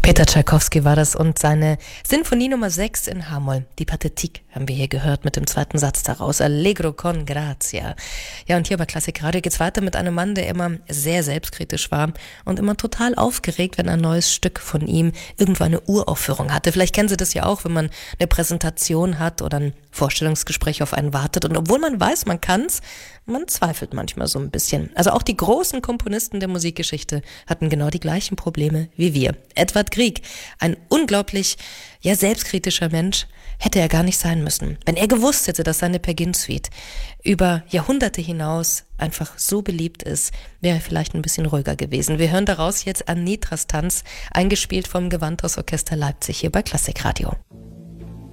Peter Tschaikowski war das und seine Sinfonie Nummer 6 in H-Moll. Die Pathetique haben wir hier gehört mit dem zweiten Satz daraus. Allegro con grazia. Ja, und hier bei Klassik Radio geht's weiter mit einem Mann, der immer sehr selbstkritisch war und immer total aufgeregt, wenn ein neues Stück von ihm irgendwo eine Uraufführung hatte. Vielleicht kennen Sie das ja auch, wenn man eine Präsentation hat oder ein Vorstellungsgespräch auf einen wartet. Und obwohl man weiß, man kann's, man zweifelt manchmal so ein bisschen. Also auch die großen Komponisten der Musikgeschichte hatten genau die gleichen Probleme wie wir. Edvard Grieg, ein unglaublich, selbstkritischer Mensch, hätte er gar nicht sein müssen. Wenn er gewusst hätte, dass seine Peer Gynt Suite über Jahrhunderte hinaus einfach so beliebt ist, wäre er vielleicht ein bisschen ruhiger gewesen. Wir hören daraus jetzt Anitras Tanz, eingespielt vom Gewandhausorchester Leipzig hier bei Klassik Radio.